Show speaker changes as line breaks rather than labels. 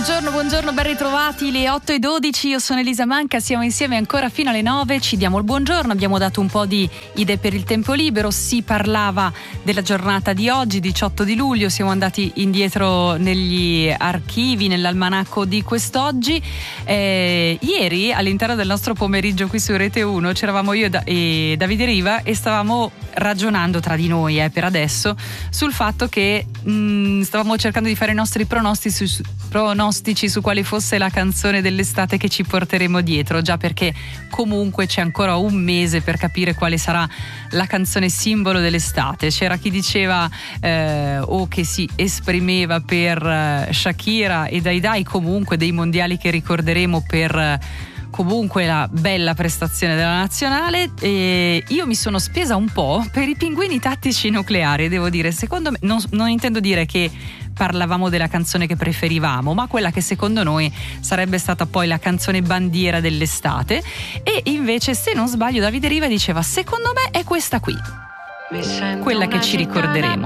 Buongiorno, ben ritrovati, le 8:12, io sono Elisa Manca, siamo insieme ancora fino alle 9, ci diamo il buongiorno, abbiamo dato un po' di idee per il tempo libero, si parlava della giornata di oggi, 18 di luglio, siamo andati indietro negli archivi, nell'almanacco di quest'oggi. Ieri all'interno del nostro pomeriggio qui su Rete 1 c'eravamo io e Davide Riva e stavamo ragionando tra di noi per adesso sul fatto che stavamo cercando di fare i nostri pronostici su quale fosse la canzone dell'estate che ci porteremo dietro, già perché comunque c'è ancora un mese per capire quale sarà la canzone simbolo dell'estate. C'era chi diceva o che si esprimeva per Shakira e Dai comunque dei mondiali che ricorderemo per comunque la bella prestazione della nazionale. E io mi sono spesa un po' per i pinguini tattici nucleari, devo dire. Secondo me, non intendo dire che parlavamo della canzone che preferivamo, ma quella che secondo noi sarebbe stata poi la canzone bandiera dell'estate. E invece, se non sbaglio, Davide Riva diceva: secondo me è questa qui, quella che ci ricorderemo.